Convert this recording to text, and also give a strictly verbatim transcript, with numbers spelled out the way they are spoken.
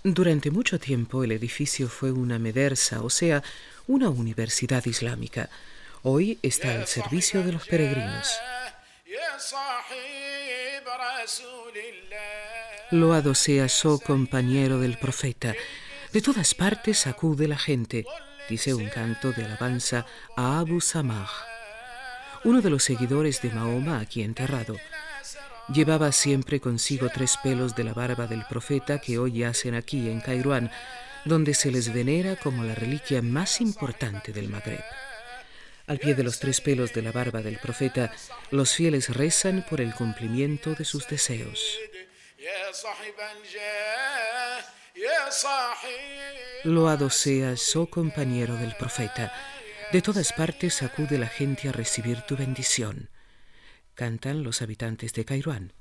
Durante mucho tiempo el edificio fue una medersa, o sea, una universidad islámica. Hoy está al servicio de los peregrinos. Loado seas, oh compañero del profeta. De todas partes acude la gente, dice un canto de alabanza a Abu Samah, uno de los seguidores de Mahoma aquí enterrado. Llevaba siempre consigo tres pelos de la barba del profeta que hoy yacen aquí en Kairuán, donde se les venera como la reliquia más importante del Magreb. Al pie de los tres pelos de la barba del profeta, los fieles rezan por el cumplimiento de sus deseos. Loado seas, oh compañero del profeta. De todas partes acude la gente a recibir tu bendición. Cantan los habitantes de Kairuán.